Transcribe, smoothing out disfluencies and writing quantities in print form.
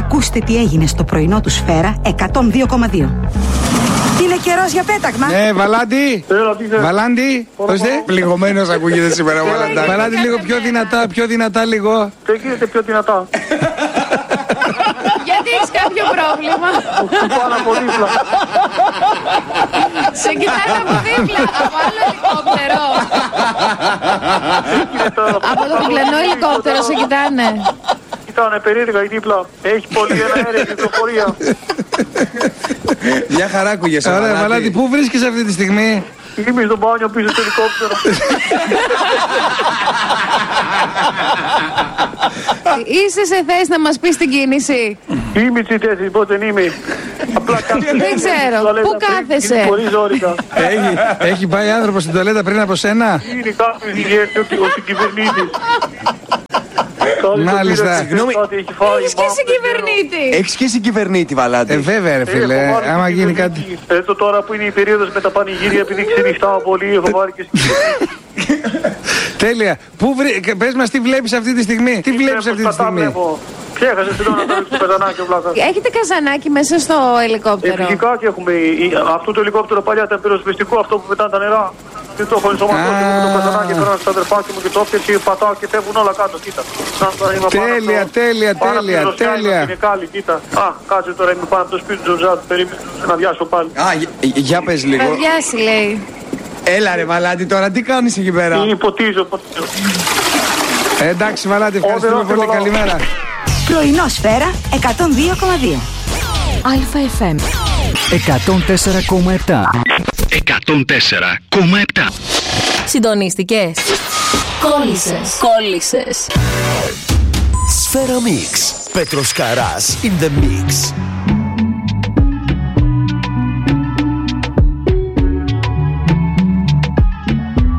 Ακούστε τι έγινε στο πρωινό του Σφαίρα 102,2. Είναι καιρός για πέταγμα. Ναι, Βαλάντι. Βαλάντι. Ορίστε. Πληγωμένος ακούγεται σήμερα ο Βαλαντάκης. Βαλάντι, λίγο πιο δυνατά λίγο. Τι γίνεται πιο δυνατά? Γιατί έχεις κάποιο πρόβλημα? Πάνω από δίπλα. Σε κοιτάνε από δίπλα, από άλλο ελικόπτερο. Από το διπλανό ελικόπτερο σε κοιτάνε. Κοιτάνε περίεργα η δίπλα. Έχει πολύ αέρια κυκλοφορία. Μια χαρά ακούγεσαι. Ωραία, Βαλάντι, πού βρίσκεσαι αυτή τη στιγμή? Είμαι στο μπάνιο πίσω στο ελικόπτερο. Είσαι σε θέση να μας πεις την κίνηση? Είμαι στη θέση, πότε δεν είμαι. Απλά κάθεσαι. Δεν ξέρω, πού κάθεσαι? Πολύ ζόρικα. Έχει πάει άνθρωπος στην τουαλέτα πριν από σένα? Είναι κάποιος ηγέτης ο κυβερνήτης. Μάλιστα. Συγγνώμη. Έχεις και συγκυβερνήτη. Έχεις και συγκυβερνήτη, Βαλάντι. Βέβαια, ρε φίλε, άμα γίνει κάτι. Εδώ τώρα που είναι η περίοδος με τα πανηγύρια, επειδή ξενυχτάω πολύ, έχω πάρει και συγκυβερνήτη. Τέλεια. Πες μας τι βλέπεις αυτή τη στιγμή. Τι βλέπεις αυτή τη στιγμή? Ξέχασες εδώ να το καζανάκι ο βλάκας. Έχετε καζανάκι μέσα στο ελικόπτερο? Φυσικά και έχουμε. Αυτό το ελικόπτερο παλιά ήταν πυροσβεστικό, αυτό που πετάνε τα νερά. Δεν το έχω ενσωματώσει με το καζανάκι, πέραν στα αδερφάκια μου και το έπιασε, πατάω και φεύγουν όλα κάτω, κοίτα. Τέλεια. Είναι κάλλη, κοίτα. Α, κάτσε τώρα, είμαι πάνω από το σπίτι του Τζοζάτου, περίμενε να βιάσω πάλι. Α, για πες λίγο. Θα βιάσει, λέει. Έλα ρε Βαλάντι, τώρα τι κάνεις εκεί πέρα? Ποτίζω. Εντάξει Βαλάντι, ευχαριστούμε πολύ, καλημέρα. Πρωινό Σφαίρα 102,2. ΑΕΦΜ 104,7. 104,7. Συντονίστηκες? Κόλλησες. Σφαίρα Mix. Πέτρος Καράς in the mix.